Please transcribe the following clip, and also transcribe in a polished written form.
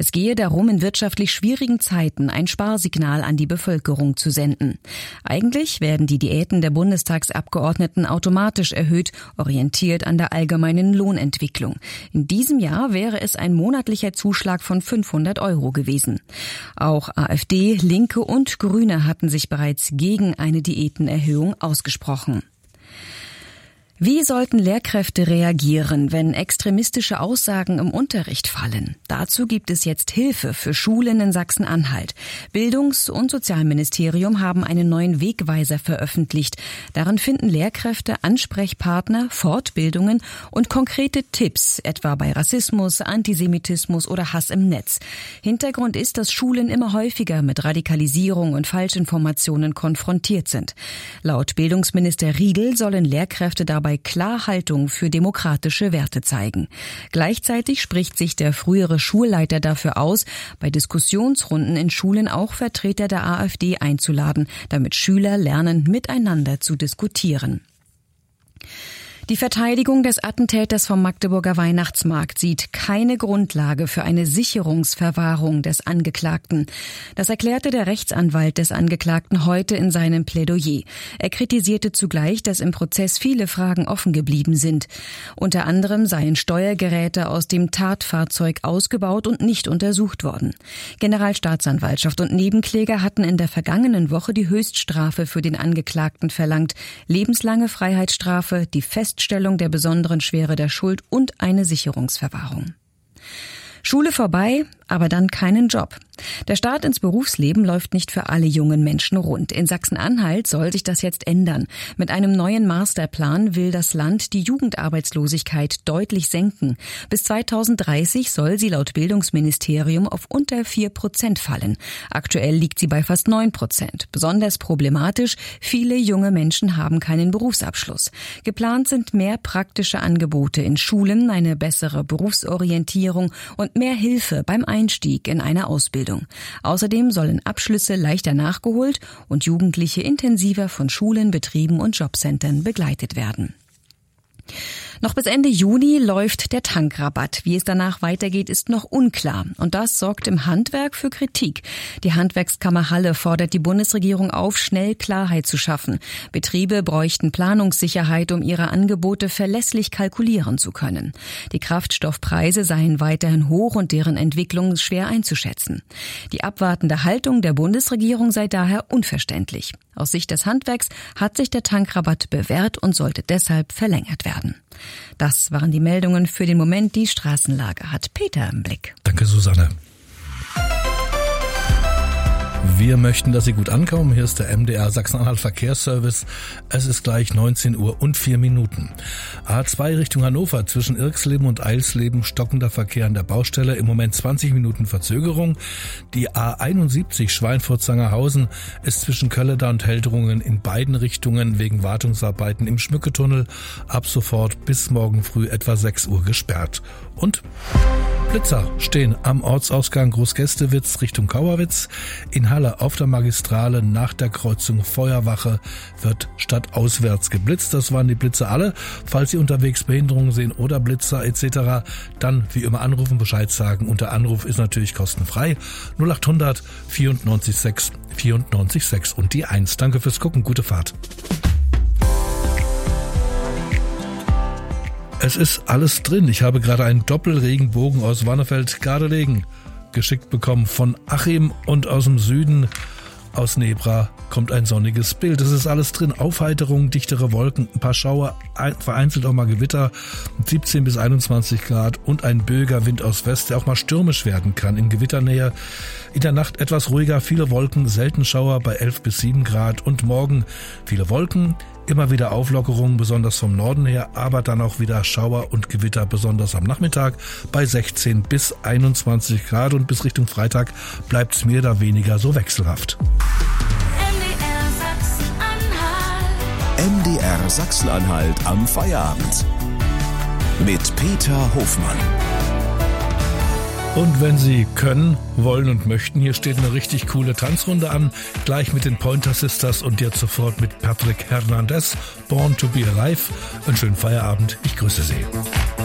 Es gehe darum, in wirtschaftlich schwierigen Zeiten ein Sparsignal an die Bevölkerung zu senden. Eigentlich werden die Diäten der Bundestagsabgeordneten automatisch erhöht, orientiert an der allgemeinen Lohnentwicklung. In diesem Jahr wäre es ein monatlicher Zuschlag von 500 € gewesen. Auch AfD, Linke und Grüne hatten sich bereits gegen eine Diätenerhöhung ausgesprochen. Wie sollten Lehrkräfte reagieren, wenn extremistische Aussagen im Unterricht fallen? Dazu gibt es jetzt Hilfe für Schulen in Sachsen-Anhalt. Bildungs- und Sozialministerium haben einen neuen Wegweiser veröffentlicht. Darin finden Lehrkräfte Ansprechpartner, Fortbildungen und konkrete Tipps, etwa bei Rassismus, Antisemitismus oder Hass im Netz. Hintergrund ist, dass Schulen immer häufiger mit Radikalisierung und Falschinformationen konfrontiert sind. Laut Bildungsminister Riedl sollen Lehrkräfte dabei klar Haltung für demokratische Werte zeigen. Gleichzeitig spricht sich der frühere Schulleiter dafür aus, bei Diskussionsrunden in Schulen auch Vertreter der AfD einzuladen, damit Schüler lernen, miteinander zu diskutieren. Die Verteidigung des Attentäters vom Magdeburger Weihnachtsmarkt sieht keine Grundlage für eine Sicherungsverwahrung des Angeklagten. Das erklärte der Rechtsanwalt des Angeklagten heute in seinem Plädoyer. Er kritisierte zugleich, dass im Prozess viele Fragen offen geblieben sind. Unter anderem seien Steuergeräte aus dem Tatfahrzeug ausgebaut und nicht untersucht worden. Generalstaatsanwaltschaft und Nebenkläger hatten in der vergangenen Woche die Höchststrafe für den Angeklagten verlangt. Lebenslange Freiheitsstrafe, die Feststellung der besonderen Schwere der Schuld und eine Sicherungsverwahrung. Schule vorbei, aber dann keinen Job. Der Start ins Berufsleben läuft nicht für alle jungen Menschen rund. In Sachsen-Anhalt soll sich das jetzt ändern. Mit einem neuen Masterplan will das Land die Jugendarbeitslosigkeit deutlich senken. Bis 2030 soll sie laut Bildungsministerium auf unter 4% fallen. Aktuell liegt sie bei fast 9%. Besonders problematisch, viele junge Menschen haben keinen Berufsabschluss. Geplant sind mehr praktische Angebote in Schulen, eine bessere Berufsorientierung und mehr Hilfe beim Einstieg in eine Ausbildung. Außerdem sollen Abschlüsse leichter nachgeholt und Jugendliche intensiver von Schulen, Betrieben und Jobcentern begleitet werden. Noch bis Ende Juni läuft der Tankrabatt. Wie es danach weitergeht, ist noch unklar. Und das sorgt im Handwerk für Kritik. Die Handwerkskammer Halle fordert die Bundesregierung auf, schnell Klarheit zu schaffen. Betriebe bräuchten Planungssicherheit, um ihre Angebote verlässlich kalkulieren zu können. Die Kraftstoffpreise seien weiterhin hoch und deren Entwicklung schwer einzuschätzen. Die abwartende Haltung der Bundesregierung sei daher unverständlich. Aus Sicht des Handwerks hat sich der Tankrabatt bewährt und sollte deshalb verlängert werden. Das waren die Meldungen für den Moment. Die Straßenlage hat Peter im Blick. Danke, Susanne. Wir möchten, dass Sie gut ankommen. Hier ist der MDR Sachsen-Anhalt Verkehrsservice. Es ist gleich 19 Uhr und 4 Minuten. A2 Richtung Hannover zwischen Irxleben und Eilsleben stockender Verkehr an der Baustelle. Im Moment 20 Minuten Verzögerung. Die A71 Schweinfurt-Sangerhausen ist zwischen Kölleda und Heldrungen in beiden Richtungen wegen Wartungsarbeiten im Schmücketunnel ab sofort bis morgen früh etwa 6 Uhr gesperrt. Und Blitzer stehen am Ortsausgang Großgästewitz Richtung Kauerwitz. In Halle auf der Magistrale nach der Kreuzung Feuerwache wird stadtauswärts geblitzt. Das waren die Blitze alle. Falls Sie unterwegs Behinderungen sehen oder Blitzer etc., dann wie immer anrufen, Bescheid sagen. Und der Anruf ist natürlich kostenfrei. 0800 94 6 94 6 und die 1. Danke fürs Gucken. Gute Fahrt. Es ist alles drin. Ich habe gerade einen Doppelregenbogen aus Warnefeld-Gardelegen geschickt bekommen von Achim und aus dem Süden, aus Nebra, kommt ein sonniges Bild. Es ist alles drin. Aufheiterung, dichtere Wolken, ein paar Schauer, vereinzelt auch mal Gewitter, 17 bis 21 Grad und ein böiger Wind aus West, der auch mal stürmisch werden kann in Gewitternähe. In der Nacht etwas ruhiger, viele Wolken, selten Schauer bei 11 bis 7 Grad und morgen viele Wolken, immer wieder Auflockerungen, besonders vom Norden her, aber dann auch wieder Schauer und Gewitter, besonders am Nachmittag bei 16 bis 21 Grad und bis Richtung Freitag bleibt es mehr oder weniger so wechselhaft. MDR Sachsen-Anhalt am Feierabend mit Peter Hofmann. Und wenn Sie können, wollen und möchten, hier steht eine richtig coole Tanzrunde an, gleich mit den Pointer Sisters und jetzt sofort mit Patrick Hernandez, Born to be Alive. Einen schönen Feierabend, ich grüße Sie.